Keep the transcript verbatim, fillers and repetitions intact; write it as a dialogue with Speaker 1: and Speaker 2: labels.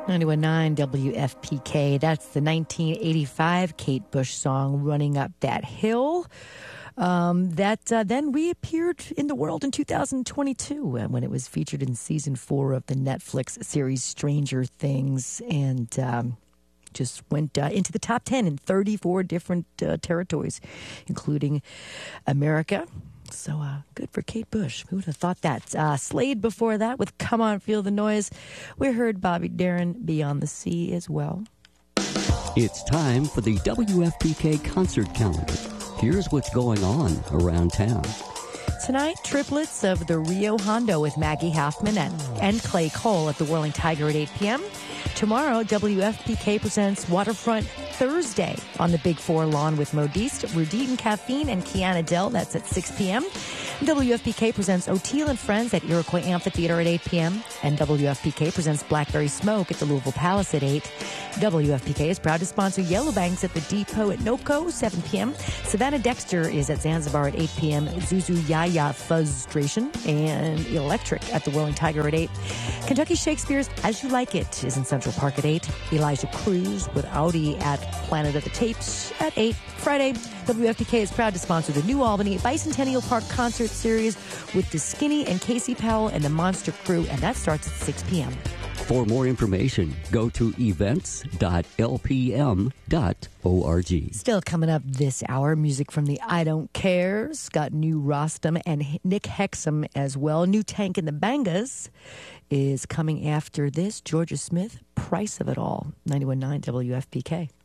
Speaker 1: ninety-one point nine W F P K. That's the nineteen eighty-five Kate Bush song, Running Up That Hill. Um, that uh, then reappeared in the world in two thousand twenty-two uh, when it was featured in season four of the Netflix series Stranger Things, and um, just went uh, into the top ten in thirty-four different uh, territories, including America. So uh, good for Kate Bush. Who would have thought that? Uh, Slade before that with Come On, Feel the Noise. We heard Bobby Darin, Beyond the Sea as well.
Speaker 2: It's time for the W F P K concert calendar. Here's what's going on around town.
Speaker 1: Tonight, triplets of the Rio Hondo with Maggie Hoffman and, and Clay Cole at the Whirling Tiger at eight p.m. Tomorrow, W F P K presents Waterfront Thursday on the Big Four lawn with Modiste, Rudine and Caffeine, and Kiana Dell. That's at six p.m. W F P K presents O'Teal and Friends at Iroquois Amphitheater at eight p.m. And W F P K presents Blackberry Smoke at the Louisville Palace at eight. W F P K is proud to sponsor Yellow Banks at the Depot at NOCO, seven p.m. Savannah Dexter is at Zanzibar at eight p.m. Zuzu Yaya Fuzzstration and Electric at the Whirling Tiger at eight. Kentucky Shakespeare's As You Like It is in Central Park at eight. Elijah Cruz with Audi at Planet of the Tapes at eight. Friday, W F P K is proud to sponsor the New Albany Bicentennial Park Concert Series with DeSkinny and Casey Powell and the Monster Crew, and that starts at six p.m.
Speaker 2: For more information, go to events dot l p m dot org.
Speaker 1: Still coming up this hour, music from the I Don't Cares. Got new Rostam and Nick Hexum as well. New Tank and the Bangas is coming after this. Georgia Smith, Price of It All. ninety-one point nine W F P K.